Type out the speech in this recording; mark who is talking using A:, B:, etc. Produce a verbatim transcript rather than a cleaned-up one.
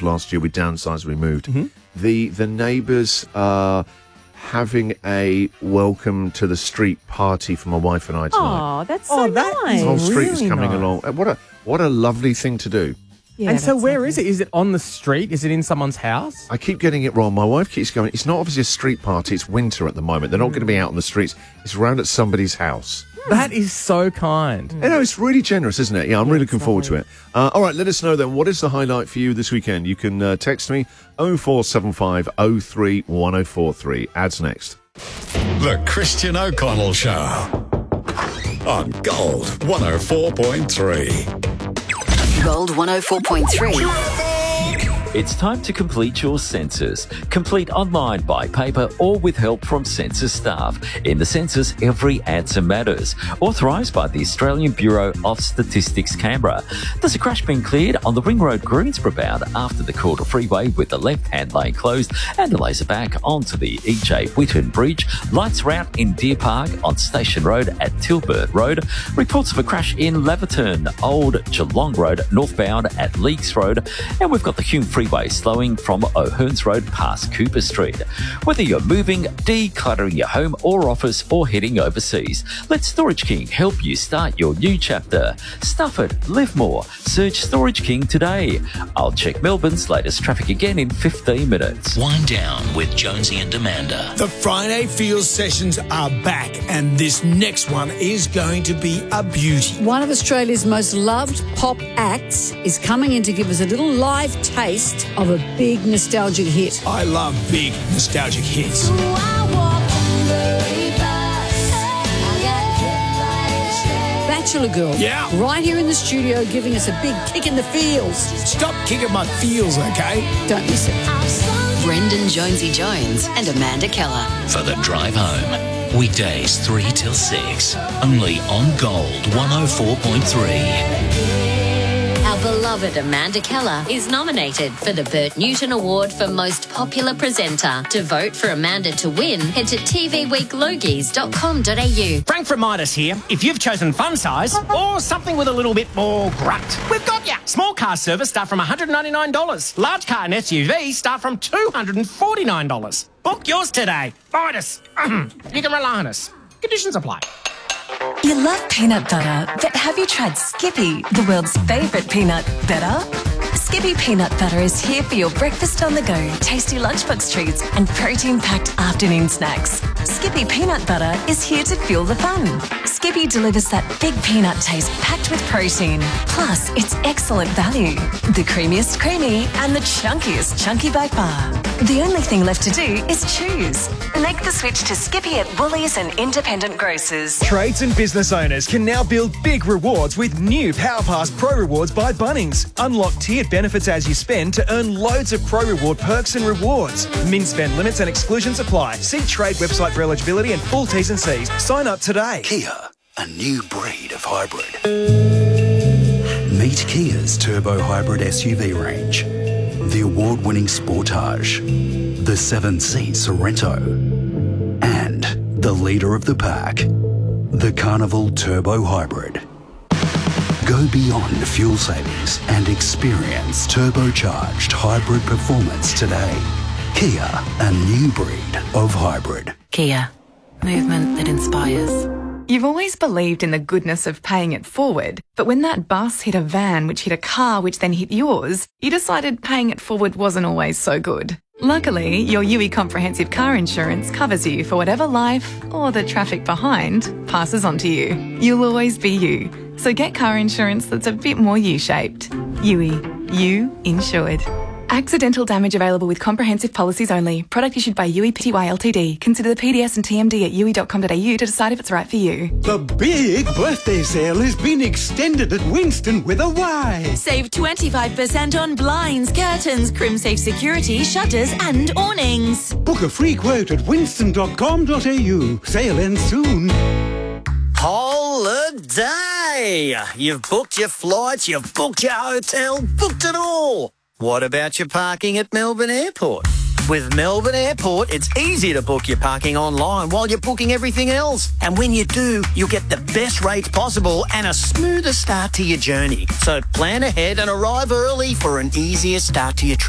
A: of last year, we downsized, we moved.
B: Mm-hmm.
A: The the neighbours are having a welcome to the street party for my wife and I tonight.
C: Oh, that's so
B: Oh, that
C: nice.
B: is
A: The whole street is
B: really
A: coming
B: nice.
A: along. Uh, What a what a lovely thing to do.
C: Yeah,
B: and so
C: that's
B: where
C: lovely.
B: is it? Is it on the street? Is it in someone's house?
A: I keep getting it wrong. My wife keeps going, it's not obviously a street party, it's winter at the moment. They're not going to be out on the streets. It's around at somebody's house.
B: That is so kind.
A: You know, it's really generous, isn't it? Yeah, I'm really looking forward to it. Uh, all right, let us know then, what is the highlight for you this weekend? You can uh, text me oh four seven five oh three one oh four three. Ads next.
D: The Christian O'Connell Show on Gold one oh four point three.
E: Gold one oh four point three.
F: It's time to complete your census. Complete online, by paper, or with help from census staff. In the census, every answer matters. Authorised by the Australian Bureau of Statistics, Canberra. There's a crash being cleared on the Ring Road Greensboro bound after the Calder Freeway with the left-hand lane closed and a laser back onto the E J Whitten Bridge. Lights are out in Deer Park on Station Road at Tilbert Road. Reports of a crash in Laverton, Old Geelong Road, northbound at Leakes Road. And we've got the Hume Freeway slowing from O'Hearns Road past Cooper Street. Whether you're moving, decluttering your home or office, or heading overseas, let Storage King help you start your new chapter. Stuff it, live more. Search Storage King today. I'll check Melbourne's latest traffic again in fifteen minutes.
G: Wind down with Jonesy and Amanda.
H: The Friday Feels sessions are back, and this next one is going to be a beauty.
I: One of Australia's most loved pop acts is coming in to give us a little live taste of a big nostalgic hit.
H: I love big nostalgic hits.
I: Bachelor Girl.
H: Yeah.
I: Right here in the studio, giving us a big kick in the feels.
H: Stop kicking my feels, okay?
I: Don't miss it.
E: Brendan Jonesy Jones and Amanda Keller.
G: For the drive home. Weekdays three till six. Only on Gold one oh four point three.
J: Our beloved Amanda Keller is nominated for the Bert Newton Award for Most Popular Presenter. To vote for Amanda to win, head to t v week logies dot com dot a u.
K: Frank from Midas here. If you've chosen fun size or something with a little bit more grunt, we've got ya. Small car service start from one hundred ninety-nine dollars. Large car and S U V start from two hundred forty-nine dollars. Book yours today. Midas. You can rely on us. Conditions apply.
L: You love peanut butter, but have you tried Skippy, the world's favourite peanut butter? Skippy peanut butter is here for your breakfast on the go, tasty lunchbox treats and protein-packed afternoon snacks. Skippy peanut butter is here to fuel the fun. Skippy delivers that big peanut taste packed with protein. Plus, it's excellent value. The creamiest creamy and the chunkiest chunky by far. The only thing left to do is choose. Make the switch to Skippy at Woolies and independent grocers.
M: Trades and business owners can now build big rewards with new PowerPass Pro Rewards by Bunnings. Unlock tiered benefits as you spend to earn loads of Pro Reward perks and rewards. Min spend limits and exclusions apply. See Trade website for eligibility and full T's and C's. Sign up today.
N: Kia, a new breed of hybrid. Meet Kia's Turbo Hybrid S U V range. The award-winning Sportage, the seven-seat Sorrento, and the leader of the pack, the Carnival Turbo Hybrid. Go beyond fuel savings and experience turbocharged hybrid performance today. Kia, a new breed of hybrid.
L: Kia, movement that inspires. You've always believed in the goodness of paying it forward, but when that bus hit a van which hit a car which then hit yours, you decided paying it forward wasn't always so good. Luckily, your U I Comprehensive Car Insurance covers you for whatever life, or the traffic behind, passes on to you. You'll always be you. So get car insurance that's a bit more U-shaped. U I, you insured. Accidental damage available with comprehensive policies only. Product issued by U I Pty Ltd. Consider the P D S and T M D at u i dot com dot a u to decide if it's right for you.
O: The big birthday sale has been extended at Winston with a Y.
P: Save twenty-five percent on blinds, curtains, crim-safe security, shutters and awnings.
O: Book a free quote at winston dot com dot a u. Sale ends soon.
Q: Holiday! You've booked your flights, you've booked your hotel, booked it all. What about your parking at Melbourne Airport? With Melbourne Airport, it's easy to book your parking online while you're booking everything else. And when you do, you'll get the best rates possible and a smoother start to your journey. So plan ahead and arrive early for an easier start to your trip.